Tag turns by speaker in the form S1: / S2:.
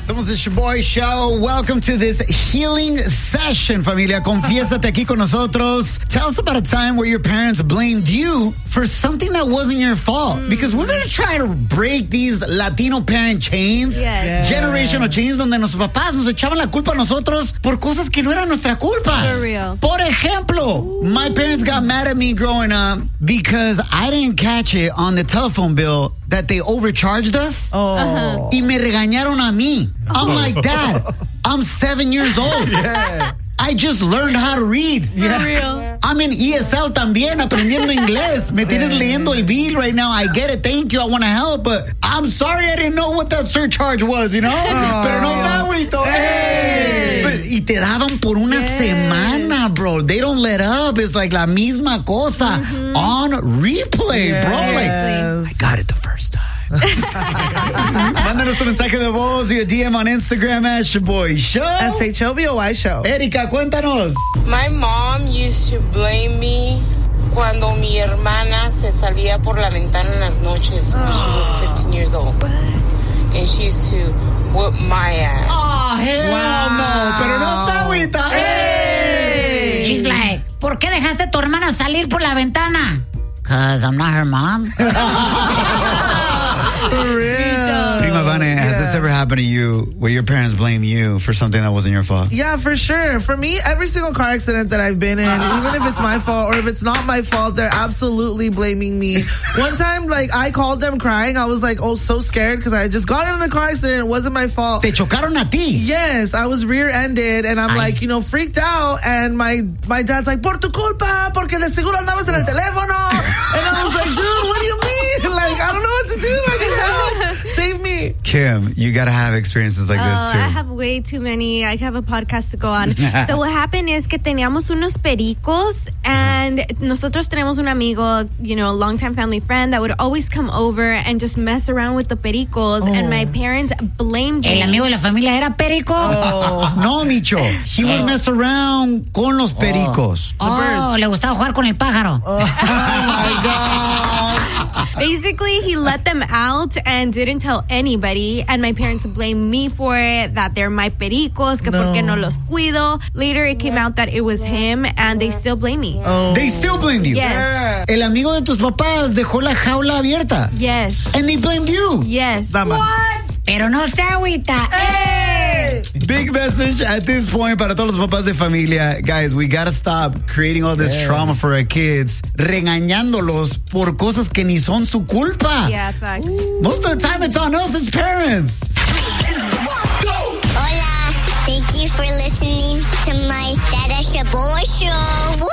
S1: Somos el Shaboy Show. Welcome to this healing session, familia. Confiésate aquí con nosotros. Tell us about a time where your parents blamed you for something that wasn't your fault. Because we're going to try to break these Latino parent chains, generational chains, donde nuestros papás nos echaban la culpa a nosotros por cosas que no eran nuestra culpa.
S2: For real.
S1: Por ejemplo, my parents got mad at me growing up because I didn't catch it on the telephone bill that they overcharged us. Y me regañaron a mí. I'm like, Dad, I'm 7 years old. I just learned how to read.
S2: For real.
S1: I'm in ESL también, aprendiendo inglés. Me tienes leyendo el bill right now. I get it. Thank you. I want to help. But I'm sorry I didn't know what that surcharge was, you know? Pero no me agüito. Y te daban por una semana, bro. They don't let up. It's like la misma cosa on replay, bro. Like, I got it the first time. Mándanos tu mensaje de voz y a DM on Instagram at Shaboy Show.
S3: SHOBOY Show.
S1: Erika, cuéntanos.
S4: My mom used to blame me cuando mi hermana se salía por la ventana en las noches when she was 15 years old. And she used to whoop my ass.
S1: Oh, hell no. Pero no se agüita.
S5: Hey. She's like, ¿por qué dejaste a tu hermana salir por la ventana? Because I'm not her mom.
S3: For real.
S1: Prima Vane, has this ever happened to you where your parents blame you for something that wasn't your fault?
S3: Yeah, for sure. For me, every single car accident that I've been in, even if it's my fault or if it's not my fault, they're absolutely blaming me. One time, like, I called them crying. I was like, so scared because I just got in a car accident. It wasn't my fault.
S1: Te chocaron a ti.
S3: Yes, I was rear-ended and I'm like, freaked out. And my dad's like, por tu culpa, porque de seguro andabas en el teléfono. And I was like, dude, what do you mean? Like, I don't know what to do. I need help. Save me.
S1: Kim, you gotta have experiences like this too.
S2: I have way too many. I have a podcast to go on. So what happened is que teníamos unos pericos and nosotros tenemos un amigo, a longtime family friend that would always come over and just mess around with the pericos and my parents blamed me.
S5: ¿El amigo de la familia era perico?
S1: No, Micho. He would mess around con los pericos.
S5: Le gustaba jugar con el pájaro.
S1: Oh my God.
S2: Basically, he let them out and didn't tell anybody. And my parents blamed me for it, that they're my pericos, que porque no los cuido. Later, it came out that it was him, and they still blame me.
S1: They still blamed you?
S2: Yes.
S1: El amigo de tus papás dejó la jaula abierta.
S2: Yes.
S1: And they blamed you.
S2: Yes.
S5: What? Pero no se agüita.
S3: Hey!
S1: Big message at this point para todos los papás de familia. Guys, we gotta stop creating all this trauma for our kids, regañándolos por cosas que ni son su culpa.
S2: Yeah, facts.
S1: Most of the time, it's on us as parents.
S6: Hola, thank you for listening to my Dada Shaboy Show.